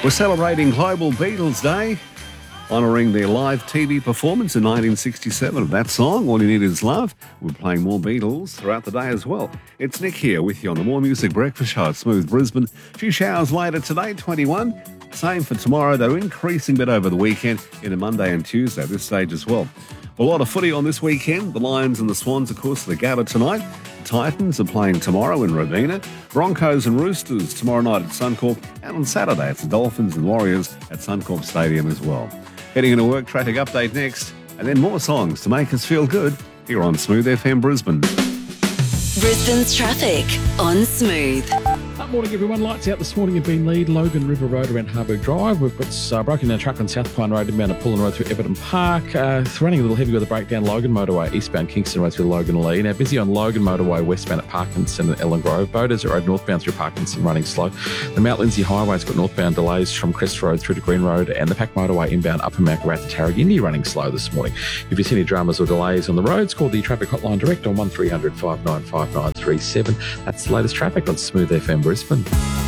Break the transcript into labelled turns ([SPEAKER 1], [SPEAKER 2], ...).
[SPEAKER 1] We're celebrating Global Beatles Day, honouring their live TV performance in 1967 of that song, All You Need Is Love. We're playing more Beatles throughout the day as well. It's Nick here with you on the More Music Breakfast Show at Smooth Brisbane. A few showers later today, 21. Same for tomorrow, though increasing a bit over the weekend into Monday and Tuesday at this stage as well. A lot of footy on this weekend. The Lions and the Swans, of course, the Gabba tonight. The Titans are playing tomorrow in Robina. Broncos and Roosters tomorrow night at Suncorp. And on Saturday, it's the Dolphins and Warriors at Suncorp Stadium as well. Heading into work, traffic update next. And then more songs to make us feel good here on Smooth FM Brisbane.
[SPEAKER 2] Brisbane's traffic on Smooth.
[SPEAKER 3] Morning everyone, lights out this morning in Beenleigh, Logan River Road around Harburg Drive. We've got broken down truck on South Pine Road inbound to Pullen Road through Everton Park. It's running a little heavy with a breakdown Logan Motorway eastbound Kingston Road through Logan Lee. Now busy on Logan Motorway westbound at Parkinson and Ellen Grove. Boaters Road northbound through Parkinson running slow. The Mount Lindsay Highway's got northbound delays from Crest Road through to Green Road, and the Pack Motorway inbound Upper Mount Gravatt to Tarragindi running slow this morning. If you see any dramas or delays on the roads, call the traffic hotline direct on 1300 595 937. That's the latest traffic on Smooth FM Brisbane.